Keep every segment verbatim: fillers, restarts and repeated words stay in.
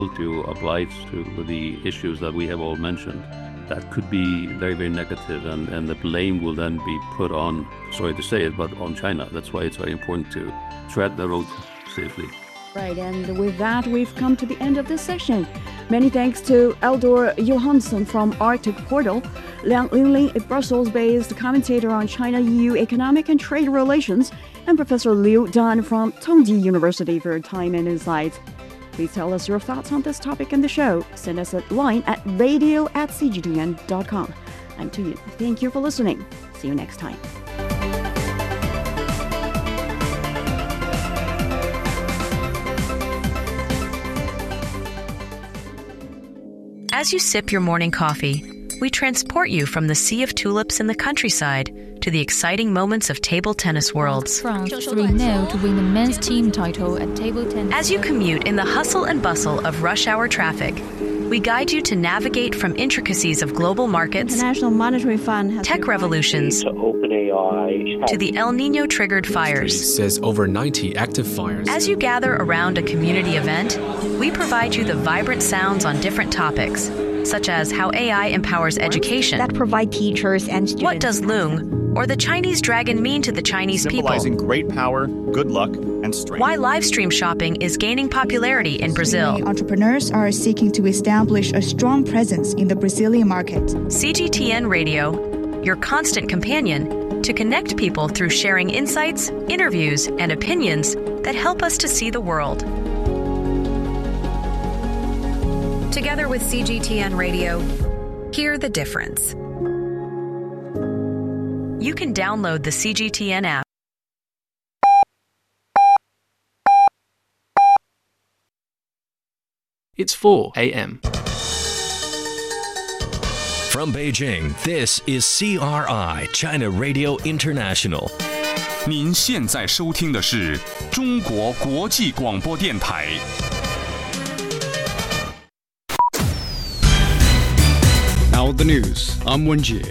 to apply to the issues that we have all mentioned, that could be very, very negative, and, and the blame will then be put on, sorry to say it, but on China. That's why it's very important to tread the road safely. Right, and with that, we've come to the end of this session. Many thanks to Eldor Johansson from Arctic Portal, Liang Linlin, a Brussels-based commentator on China-E U economic and trade relations, and Professor Liu Dan from Tongji University for your time and insights. Please tell us your thoughts on this topic in the show. Send us a line at radio at c g t n dot com. I'm Tuyun. Thank you for listening. See you next time. As you sip your morning coffee, we transport you from the sea of tulips in the countryside to the exciting moments of table tennis worlds. France three nil to win the men's team title at table tennis. As you commute in the hustle and bustle of rush hour traffic, we guide you to navigate from intricacies of global markets, International Monetary Fund has tech revolutions, to OpenAI, to the El Niño triggered fires. Says over ninety active fires. As you gather around a community event, we provide you the vibrant sounds on different topics, such as how A I empowers education. That provide teachers and students. What does Loong or the Chinese dragon mean to the Chinese people? Symbolizing great power, good luck, and strength. Why live stream shopping is gaining popularity in Brazil. Many entrepreneurs are seeking to establish a strong presence in the Brazilian market. C G T N Radio, your constant companion to connect people through sharing insights, interviews, and opinions that help us to see the world. Together with C G T N Radio, hear the difference. You can download the C G T N app. It's four a.m. From Beijing, this is C R I, China Radio International. 您现在收听的是中国国际广播电台。 Now the news. I'm Wenjie.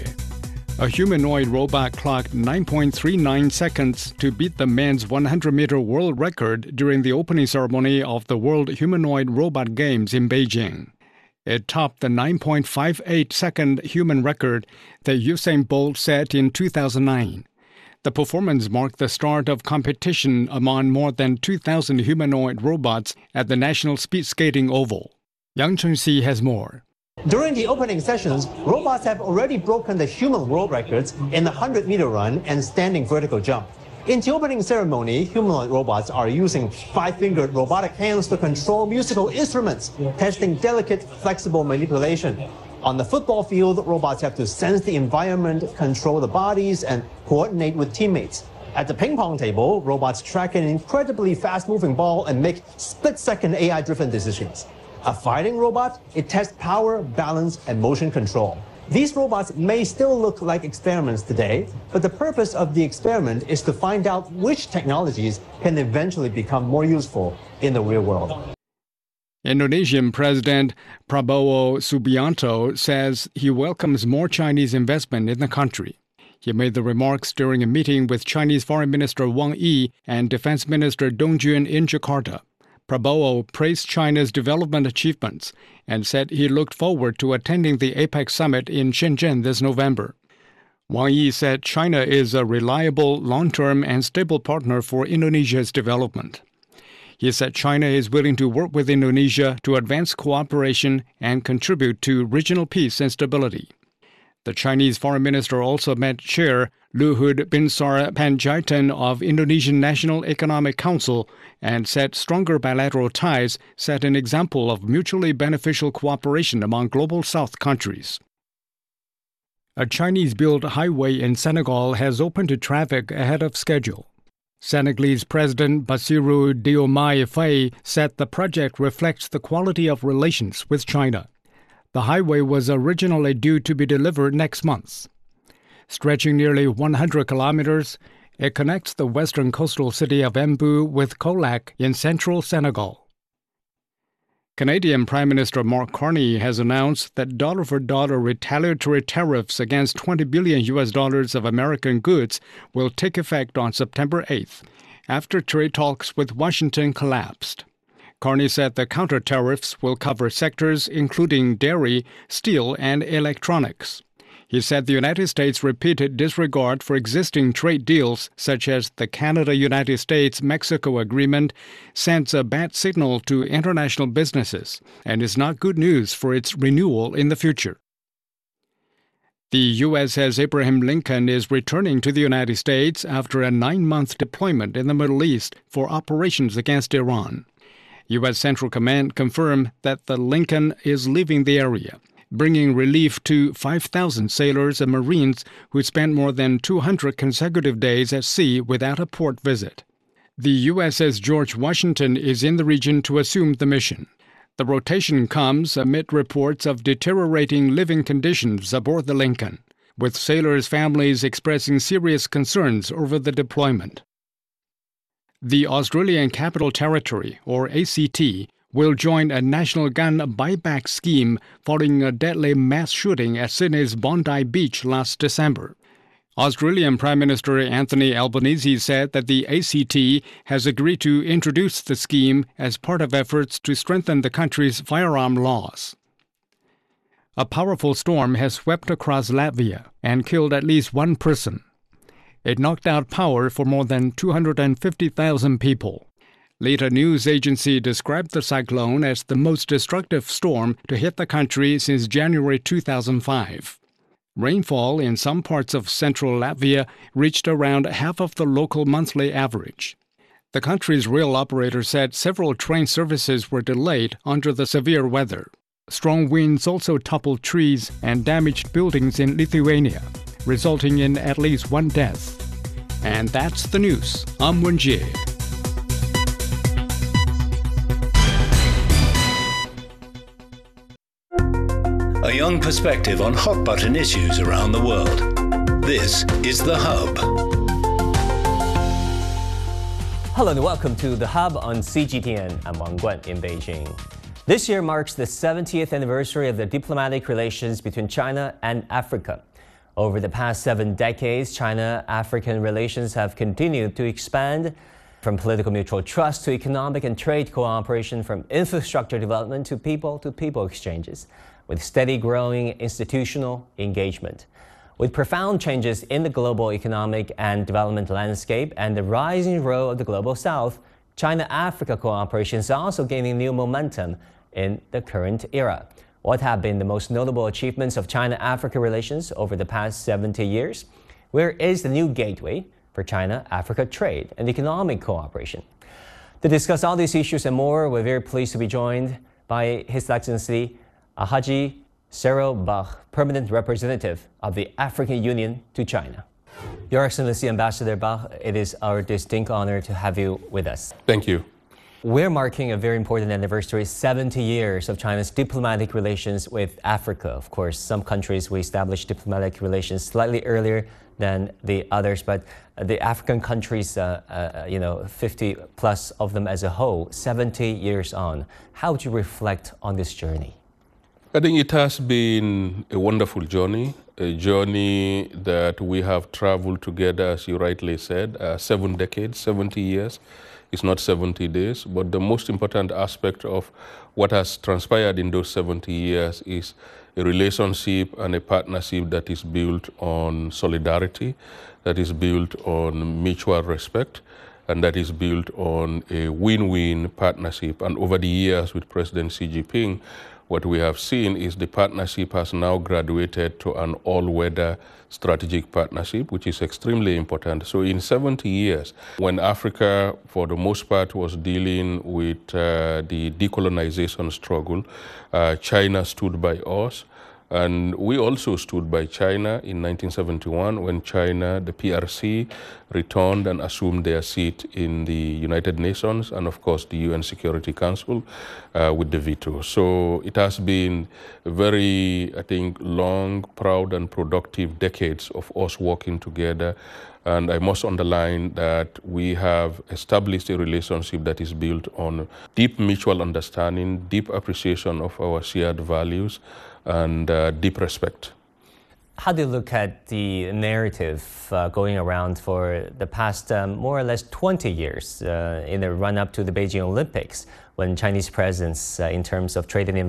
A humanoid robot clocked nine point three nine seconds to beat the men's one hundred meter world record during the opening ceremony of the World Humanoid Robot Games in Beijing. It topped the nine point five eight second human record that Usain Bolt set in two thousand nine. The performance marked the start of competition among more than two thousand humanoid robots at the National Speed Skating Oval. Yang Chunxi has more. During the opening sessions, robots have already broken the human world records in the one hundred meter run and standing vertical jump. In the opening ceremony, humanoid robots are using five-fingered robotic hands to control musical instruments, testing delicate, flexible manipulation. On the football field, robots have to sense the environment, control the bodies, and coordinate with teammates. At the ping pong table, robots track an incredibly fast-moving ball and make split-second A I-driven decisions. A fighting robot, it tests power, balance, and motion control. These robots may still look like experiments today, but the purpose of the experiment is to find out which technologies can eventually become more useful in the real world. Indonesian President Prabowo Subianto says he welcomes more Chinese investment in the country. He made the remarks during a meeting with Chinese Foreign Minister Wang Yi and Defense Minister Dong Jun in Jakarta. Prabowo praised China's development achievements and said he looked forward to attending the APEC summit in Shenzhen this November. Wang Yi said China is a reliable, long-term, and stable partner for Indonesia's development. He said China is willing to work with Indonesia to advance cooperation and contribute to regional peace and stability. The Chinese foreign minister also met Chair Luhut Binsar Panjaitan of Indonesian National Economic Council and said stronger bilateral ties set an example of mutually beneficial cooperation among Global South countries. A Chinese-built highway in Senegal has opened to traffic ahead of schedule. Senegalese President Bassirou Diomaye Faye said the project reflects the quality of relations with China. The highway was originally due to be delivered next month. Stretching nearly one hundred kilometers, it connects the western coastal city of Embu with Colac in central Senegal. Canadian Prime Minister Mark Carney has announced that dollar-for-dollar retaliatory tariffs against twenty billion U S dollars of American goods will take effect on September eighth, after trade talks with Washington collapsed. Carney said the counter tariffs will cover sectors including dairy, steel, and electronics. He said the United States' repeated disregard for existing trade deals, such as the Canada-United States-Mexico agreement, sends a bad signal to international businesses and is not good news for its renewal in the future. The U S S Abraham Lincoln is returning to the United States after a nine-month deployment in the Middle East for operations against Iran. U S Central Command confirmed that the Lincoln is leaving the area, bringing relief to five thousand sailors and Marines who spent more than two hundred consecutive days at sea without a port visit. The U S S George Washington is in the region to assume the mission. The rotation comes amid reports of deteriorating living conditions aboard the Lincoln, with sailors' families expressing serious concerns over the deployment. The Australian Capital Territory, or A C T, will join a national gun buyback scheme following a deadly mass shooting at Sydney's Bondi Beach last December. Australian Prime Minister Anthony Albanese said that the A C T has agreed to introduce the scheme as part of efforts to strengthen the country's firearm laws. A powerful storm has swept across Latvia and killed at least one person. It knocked out power for more than two hundred fifty thousand people. Later news agency described the cyclone as the most destructive storm to hit the country since January two thousand five. Rainfall in some parts of central Latvia reached around half of the local monthly average. The country's rail operator said several train services were delayed under the severe weather. Strong winds also toppled trees and damaged buildings in Lithuania, resulting in at least one death. And that's the news. I'm Wen Jie. A young perspective on hot-button issues around the world. This is The Hub. Hello and welcome to The Hub on C G T N. I'm Wang Guan in Beijing. This year marks the seventieth anniversary of the diplomatic relations between China and Africa. Over the past seven decades, China-African relations have continued to expand, from political mutual trust to economic and trade cooperation, from infrastructure development to people-to-people exchanges, with steady growing institutional engagement. With profound changes in the global economic and development landscape and the rising role of the Global South, China-Africa cooperation is also gaining new momentum in the current era. What have been the most notable achievements of China-Africa relations over the past seventy years? Where is the new gateway for China-Africa trade and economic cooperation? To discuss all these issues and more, we're very pleased to be joined by His Excellency Haji Cyril Bach, Permanent Representative of the African Union to China. Your Excellency Ambassador Bach, it is our distinct honor to have you with us. Thank you. We're marking a very important anniversary, seventy years of China's diplomatic relations with Africa. Of course, some countries we established diplomatic relations slightly earlier than the others, but the African countries, uh, uh, you know, fifty plus of them as a whole, seventy years on. How would you reflect on this journey? I think it has been a wonderful journey, a journey that we have traveled together, as you rightly said, uh, seven decades, seventy years. It's not seventy days, but the most important aspect of what has transpired in those seventy years is a relationship and a partnership that is built on solidarity, that is built on mutual respect, and that is built on a win-win partnership. And over the years with President Xi Jinping, what we have seen is the partnership has now graduated to an all-weather strategic partnership, which is extremely important. So in seventy years, when Africa, for the most part, was dealing with uh, the decolonization struggle, uh, China stood by us. And we also stood by China in nineteen seventy-one when China, the P R C, returned and assumed their seat in the United Nations and, of course, the U N Security Council uh, with the veto. So it has been a very, I think, long, proud and productive decades of us working together. And I must underline that we have established a relationship that is built on deep mutual understanding, deep appreciation of our shared values, and uh, deep respect. how do you look at the narrative uh, going around for the past um, more or less twenty years uh, in the run-up to the Beijing Olympics, when Chinese presence uh, in terms of trade and investment